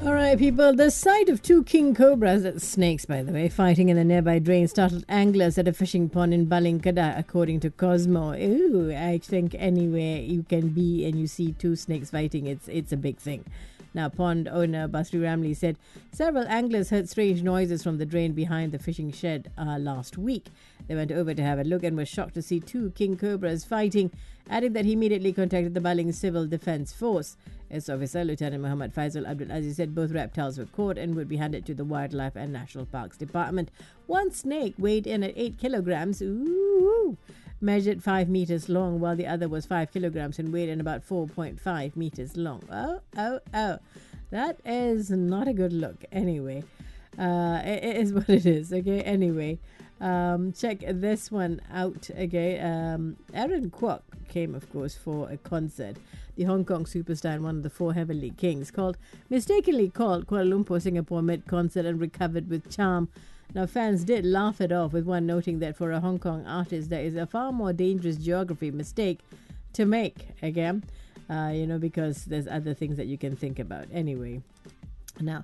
All right, people. The sight of two king cobras, that's snakes, by the way, fighting in a nearby drain startled anglers at a fishing pond in Balinkada, according to Cosmo. Ooh, I think anywhere you can be and you see two snakes fighting, it's a big thing. Now, pond owner Basri Ramli said several anglers heard strange noises from the drain behind the fishing shed last week. They went over to have a look and were shocked to see two king cobras fighting, adding that he immediately contacted the Baling Civil Defence Force. S officer Lieutenant Muhammad Faisal Abdul Aziz said both reptiles were caught and would be handed to the Wildlife and National Parks Department. One snake weighed in at 8 kilograms, measured 5 meters long, while the other was 5 kilograms and weighed in about 4.5 meters long. Oh. That is not a good look. Anyway, it is what it is. Okay, anyway. Check this one out. Okay, Aaron Kwok came, of course, for a concert. The Hong Kong superstar and one of the four Heavenly Kings mistakenly called Kuala Lumpur, Singapore mid-concert and recovered with charm. Now, fans did laugh it off, with one noting that for a Hong Kong artist, there is a far more dangerous geography mistake to make, again, because there's other things that you can think about. Anyway. Now,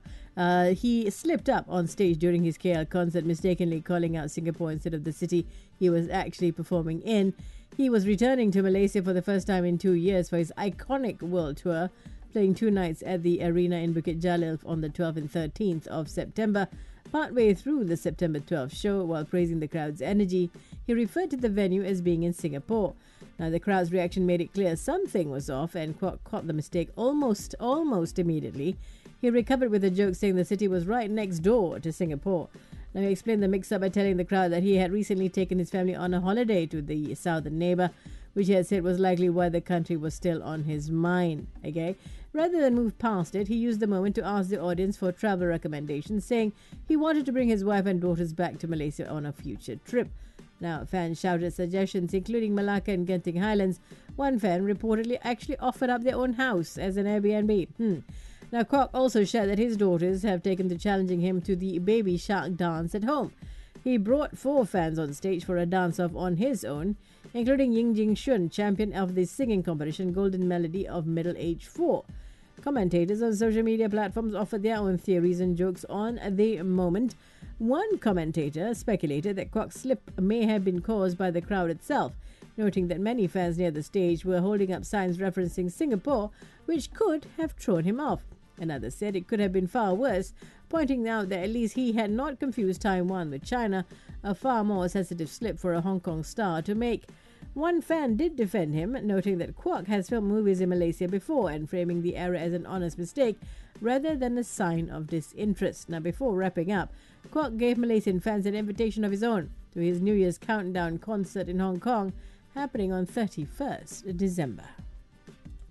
he slipped up on stage during his KL concert, mistakenly calling out Singapore instead of the city he was actually performing in. He was returning to Malaysia for the first time in 2 years for his iconic world tour, playing 2 nights at the arena in Bukit Jalil on the 12th and 13th of September. Partway through the September 12th show, while praising the crowd's energy, he referred to the venue as being in Singapore. Now, the crowd's reaction made it clear something was off, and caught the mistake almost immediately. He recovered with a joke, saying the city was right next door to Singapore. Now, he explained the mix-up by telling the crowd that he had recently taken his family on a holiday to the southern neighbor, which he had said was likely why the country was still on his mind. Okay, rather than move past it, he used the moment to ask the audience for travel recommendations, saying he wanted to bring his wife and daughters back to Malaysia on a future trip. Now, fans shouted suggestions, including Malacca and Genting Highlands. One fan reportedly actually offered up their own house as an Airbnb. Now, Kwok also shared that his daughters have taken to challenging him to the baby shark dance at home. He brought 4 fans on stage for a dance-off on his own, including Ying Jing Shun, champion of the singing competition Golden Melody of Middle Age 4. Commentators on social media platforms offered their own theories and jokes on the moment. One commentator speculated that Kwok's slip may have been caused by the crowd itself, noting that many fans near the stage were holding up signs referencing Singapore, which could have thrown him off. Another said it could have been far worse, pointing out that at least he had not confused Taiwan with China, a far more sensitive slip for a Hong Kong star to make. One fan did defend him, noting that Kwok has filmed movies in Malaysia before and framing the error as an honest mistake rather than a sign of disinterest. Now, before wrapping up, Kwok gave Malaysian fans an invitation of his own to his New Year's Countdown concert in Hong Kong, happening on 31st December.